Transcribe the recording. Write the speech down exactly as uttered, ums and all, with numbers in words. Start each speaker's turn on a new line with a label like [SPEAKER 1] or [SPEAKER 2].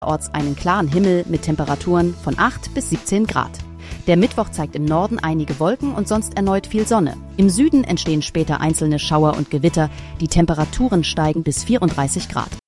[SPEAKER 1] Orts einen klaren Himmel mit Temperaturen von acht bis siebzehn Grad. Der Mittwoch zeigt im Norden einige Wolken und sonst erneut viel Sonne. Im Süden entstehen später einzelne Schauer und Gewitter. Die Temperaturen steigen bis vierunddreißig Grad.